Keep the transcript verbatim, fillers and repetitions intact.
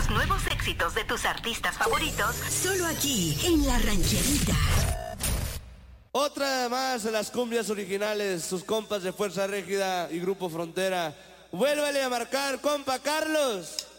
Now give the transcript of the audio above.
los nuevos éxitos de tus artistas favoritos, solo aquí, en La Rancherita. Otra más de las cumbias originales, sus compas de Fuerza Régida y Grupo Frontera. Vuélvale a marcar, compa Carlos.